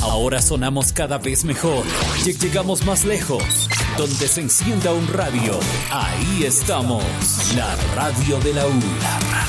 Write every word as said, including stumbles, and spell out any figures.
Ahora sonamos cada vez mejor. Llegamos más lejos. Donde se encienda un radio, ahí estamos. La radio de la U.